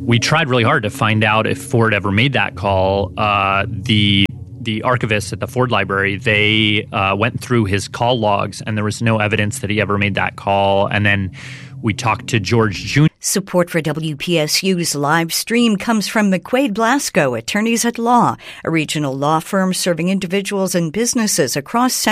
We tried really hard to find out if Ford ever made that call. The archivists at the Ford Library, they went through his call logs, and there was no evidence that he ever made that call. And then we talked to George Jr. Support for WPSU's live stream comes from McQuaid Blasco, Attorneys at Law, a regional law firm serving individuals and businesses across